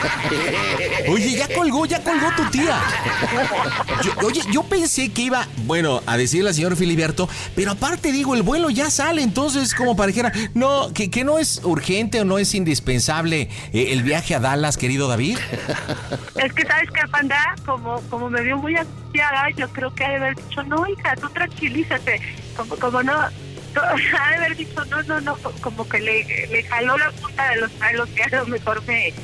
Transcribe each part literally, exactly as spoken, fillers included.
Oye, ya colgó, ya colgó tu tía. Yo, oye, yo pensé que iba, bueno, a decirle al señor Filiberto, pero aparte digo, el vuelo ya sale, entonces como parejera, no, que, que no es urgente o no es indispensable eh, el viaje a Dallas, querido David. Es que sabes que Panda, como, como me vio muy angustiada, yo creo que ha de haber dicho, no, hija, tú tranquilízate, como, como no... Ha de haber dicho, no, no, no, como que le, le jaló la punta de los pelos, que a lo mejor me... Eh,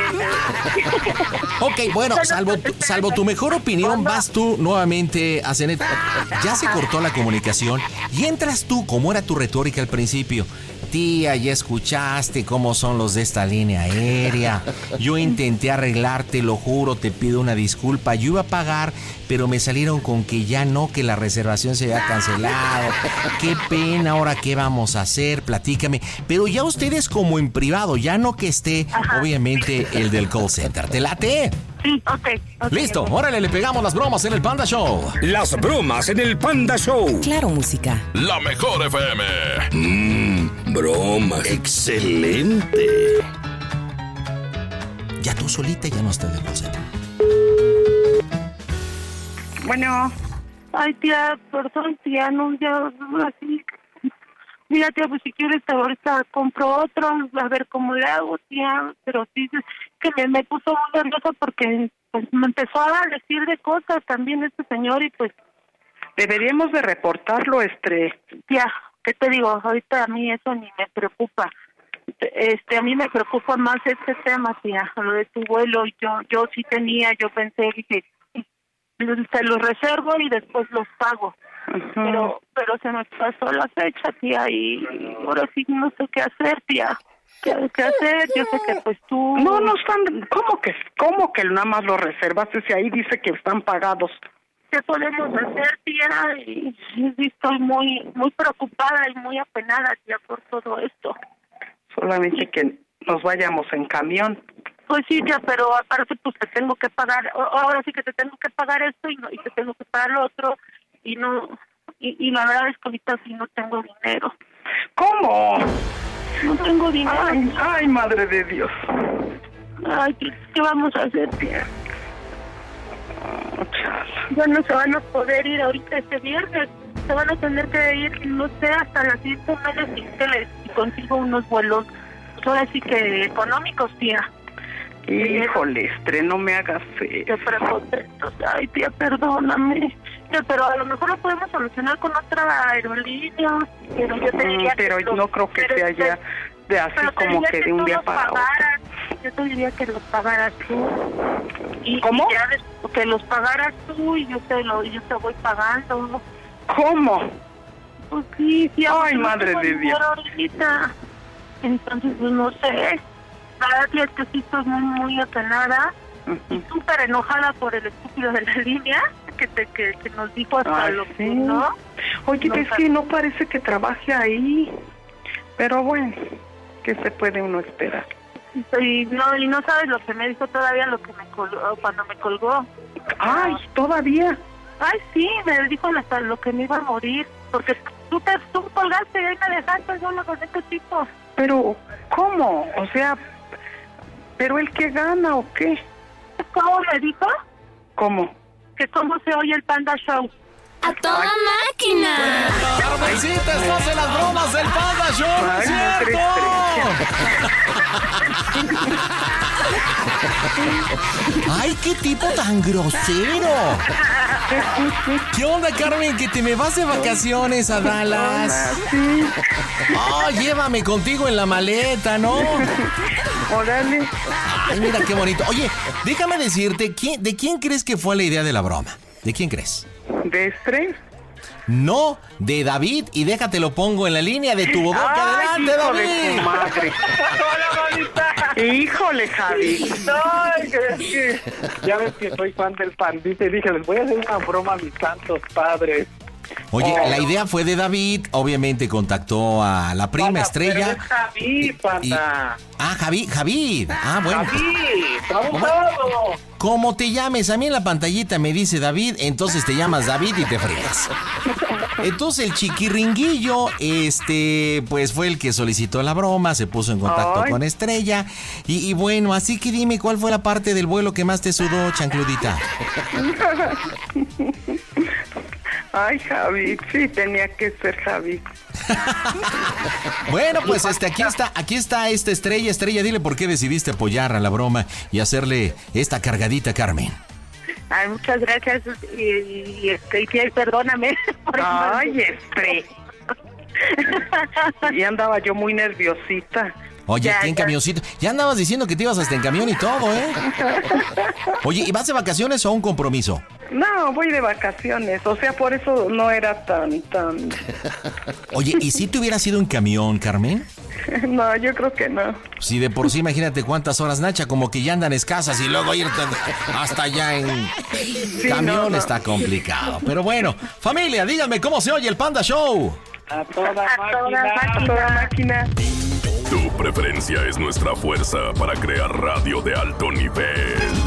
ok, bueno, salvo tu, salvo tu mejor opinión, vas tú nuevamente a Cenet. Ya se cortó la comunicación y entras tú, como era tu retórica al principio. Tía, ya escuchaste cómo son los de esta línea aérea. Yo intenté arreglarte, lo juro, te pido una disculpa. Yo iba a pagar, pero me salieron con que ya no, que la reservación se había cancelado. Qué pena, ahora qué vamos a hacer, platícame. Pero ya ustedes como en privado, ya no que esté, ajá, obviamente, el del call center. ¿Te late? Sí, ok. okay Listo, okay. Órale, le pegamos las bromas en el Panda Show. Las bromas en el Panda Show. Claro, música. La mejor F M. Mmm, bromas. Excelente. Ya tú solita ya no estás de call center. Bueno. Ay, tía, perdón, tía, no, ya, así... Mira, tía, pues si quieres ahorita compro otro, a ver cómo le hago, tía, pero sí, que me, me puso muy nerviosa porque pues me empezó a decir de cosas también este señor y pues... Deberíamos de reportarlo, Estre. Tía, ¿qué te digo? Ahorita a mí eso ni me preocupa. Este, a mí me preocupa más este tema, tía, lo de tu vuelo. Yo, yo sí tenía, yo pensé, dije, te los reservo y después los pago. Uh-huh. Pero pero se me pasó la fecha, tía, y ahora sí no sé qué hacer, tía. ¿Qué, qué hacer? Yo sé que pues tú... No, no están... ¿Cómo que cómo que nada más los reservaste si ahí dice que están pagados? ¿Qué podemos hacer, tía? Y, y estoy muy muy preocupada y muy apenada, tía, por todo esto. Solamente que nos vayamos en camión. Pues sí, tía, pero aparte pues te tengo que pagar... Ahora sí que te tengo que pagar esto y, no, y te tengo que pagar lo otro... Y no, y, y la verdad es que ahorita sí no tengo dinero. ¿Cómo? No tengo dinero. Ay, ay, madre de Dios. Ay, ¿qué, qué vamos a hacer, tía? Oh, ya no se van a poder ir ahorita este viernes. Se van a tener que ir, no sé, hasta las siete meses y que les consigo unos vuelos, pues ahora sí que económicos, tía. Híjole, Estre, no me hagas eso. Qué prepotencia. Ay, tía, perdóname. Pero a lo mejor lo podemos solucionar con otra aerolínea. Pero yo te diría mm, pero que no los, creo que sea ya de así como que, que de un día para pagaras, otro. Yo te diría que los pagaras tú. Y, ¿Cómo? Y ya des, que los pagaras tú y yo te lo yo te voy pagando. ¿Cómo? Pues sí, sí. Ay, madre de Dios. Ahorita. Entonces, pues no sé. La verdad es que sí estoy muy, muy apenada. Uh-huh. Y súper enojada por el estúpido de la línea que te que, que nos dijo hasta Ay, lo sí. que no. Oye, no es que no parece que trabaje ahí. Pero bueno, ¿qué se puede uno esperar? Y no, y no sabes lo que me dijo todavía, lo que me colgó, cuando me colgó. Ay, ¿todavía? Ay, sí, me dijo hasta lo que me iba a morir. Porque tú te tú colgaste y ahí me dejaste solo con este tipo. Pero, ¿cómo? O sea, ¿pero él qué gana o qué? ¿Cómo me dijo? ¿Cómo? Que cómo se oye el Panda Show. ¡A toda Ay. máquina! ¡Carmencita, estás en las bromas del Panda Show! ¡No es cierto! ¡Ay, qué tipo tan grosero! ¿Qué onda, Carmen? ¿Que te me vas de vacaciones a Dallas? Sí. ¡Oh, llévame contigo en la maleta, ¿no? Órale. Ay, mira qué bonito. Oye, déjame decirte, ¿quién, ¿de quién crees que fue la idea de la broma? ¿De quién crees? ¿De Estre? No, de David, y déjate lo pongo en la línea de tu boca. ¡Ay, ¡Adelante, hijo David! de tu madre! ¡Hola, bonita! ¡Híjole, Javi! ¡Ay, es que ya ves que soy fan del Pandita y dije, les voy a hacer una broma a mis santos padres. Oye, Oh. la idea fue de David, obviamente contactó a la prima Panda, Estrella. pero es Javi, panda. Y- ah, Javi, Javid. Ah, bueno. Javi, ¿Cómo? abogado. Como te llames, a mí en la pantallita me dice David, entonces te llamas David y te fregas. Entonces el chiquiringuillo, este, pues fue el que solicitó la broma, se puso en contacto Ay. con Estrella. Y, y bueno, así que dime, ¿cuál fue la parte del vuelo que más te sudó, chancludita? Ay, Javi, sí, tenía que ser Javi. Bueno, pues este, aquí está, aquí está esta Estrella. Estrella, dile por qué decidiste apoyar a la broma y hacerle esta cargadita a Carmen. Ay, muchas gracias. Y, y, este, y, y perdóname. por- Ay, este. Y andaba yo muy nerviosita. Oye, Ya, ¿qué en ya. camioncito? Ya andabas diciendo que te ibas hasta en camión y todo, ¿eh? Oye, ¿y vas de vacaciones o a un compromiso? No, voy de vacaciones, o sea, por eso no era tan, tan... Oye, ¿y si te hubieras ido en camión, Carmen? No, yo creo que no. Si de por sí, imagínate cuántas horas, Nacha, como que ya andan escasas y luego ir hasta allá en camión no, no. está complicado. Pero bueno, familia, díganme cómo se oye el Panda Show. A toda A toda máquina. A toda máquina. Tu preferencia es nuestra fuerza para crear radio de alto nivel.